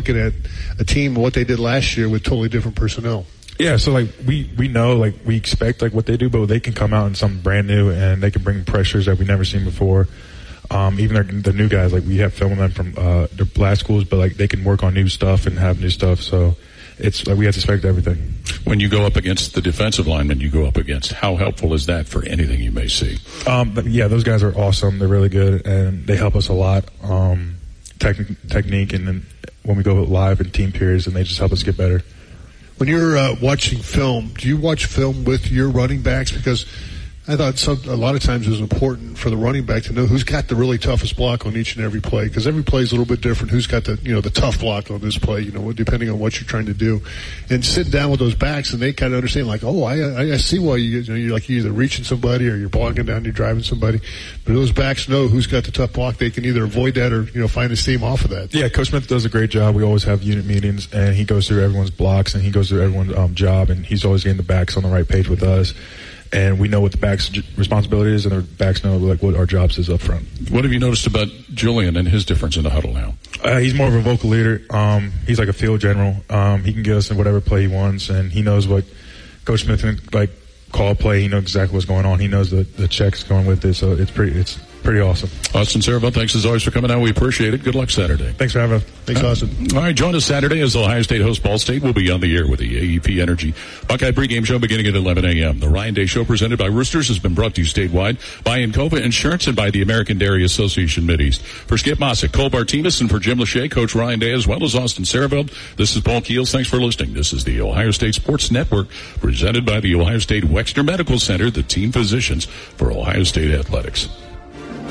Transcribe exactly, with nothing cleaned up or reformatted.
looking at a team, what they did last year with totally different personnel. Yeah, so like we, we know, like we expect like what they do, but they can come out in something brand new and they can bring pressures that we've never seen before. Um, even the, the new guys, like we have filmed them from uh, their last schools, but like they can work on new stuff and have new stuff. So it's like we have to expect everything. When you go up against the defensive linemen you go up against, how helpful is that for anything you may see? Um, but yeah, those guys are awesome. They're really good and they help us a lot. Um, tech, technique and then when we go live in team periods, and they just help us get better. When you're uh, watching film, do you watch film with your running backs? Because I thought some, a lot of times it was important for the running back to know who's got the really toughest block on each and every play, because every play is a little bit different. Who's got the, you know, the tough block on this play, you know, depending on what you're trying to do. And sitting down with those backs, and they kind of understand, like, oh, I, I, I see why you, you know, you're like you're either reaching somebody or you're blocking down, you're driving somebody. But those backs know who's got the tough block. They can either avoid that or, you know, find a seam off of that. Yeah, Coach Smith does a great job. We always have unit meetings, and he goes through everyone's blocks, and he goes through everyone's um, job, and he's always getting the backs on the right page with us. And we know what the back's responsibility is, and the backs know like what our jobs is up front. What have you noticed about Julian and his difference in the huddle now? Uh, he's more of a vocal leader. Um, he's like a field general. Um, he can get us in whatever play he wants, and he knows what Coach Smith can like call a play. He knows exactly what's going on. He knows the the checks going with it, so it's pretty it's pretty awesome. Austin Sarabell, thanks as always for coming out. We appreciate it. Good luck Saturday. Thanks for having us. Thanks, Austin. All right, join us Saturday as Ohio State hosts Ball State. We'll be on the air with the A E P Energy Buckeye pregame show beginning at eleven a.m. The Ryan Day Show presented by Roosters has been brought to you statewide by Encova Insurance and by the American Dairy Association Mideast. For Skip Mossick, Cole Bartinas, and for Jim Lachey, Coach Ryan Day, as well as Austin Sarabell, this is Paul Keels. Thanks for listening. This is the Ohio State Sports Network presented by the Ohio State Wexner Medical Center, the team physicians for Ohio State Athletics.